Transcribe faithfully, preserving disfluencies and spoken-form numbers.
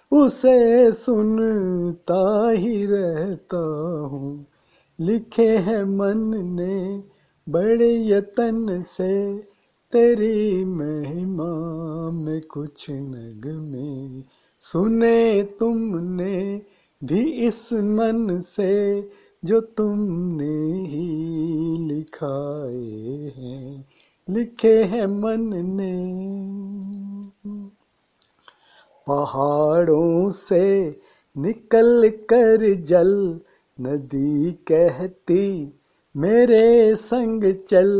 उसे सुनता ही रहता हूँ। लिखे हैं मन ने बड़े यतन से, तेरी महिमा में कुछ नगमे सुने तुमने भी इस मन से, जो तुमने ही लिखाए हैं, लिखे हैं मन ने। पहाड़ों से निकल कर जल नदी कहती, मेरे संग चल।